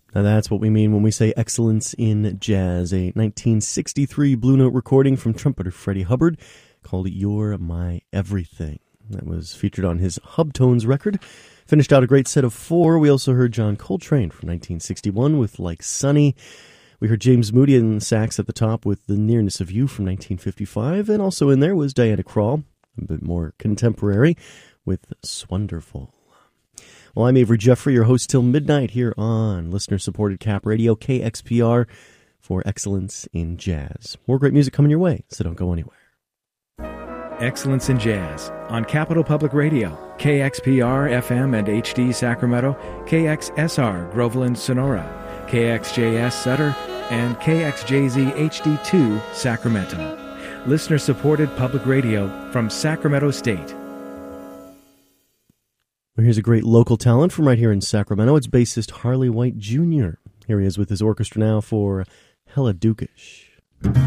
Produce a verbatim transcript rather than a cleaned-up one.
Now that's what we mean when we say excellence in jazz, a nineteen sixty-three Blue Note recording from trumpeter Freddie Hubbard called You're My Everything. That was featured on his Hubtones record. Finished out a great set of four. We also heard John Coltrane from nineteen sixty-one with Like Sunny. We heard James Moody in the sax at the top with The Nearness of You from nineteen fifty-five. And also in there was Diana Krall, a bit more contemporary, with Swonderful. Well, I'm Avery Jeffrey, your host till midnight here on listener-supported Cap Radio, K X P R, for Excellence in Jazz. More great music coming your way, so don't go anywhere. Excellence in Jazz on Capital Public Radio, K X P R F M and H D Sacramento, K X S R Groveland Sonora, K X J S Sutter, and K X J Z H D two Sacramento. Listener-supported public radio from Sacramento State. Here's a great local talent from right here in Sacramento. It's bassist Harley White Junior Here he is with his orchestra now for Hella Dukish.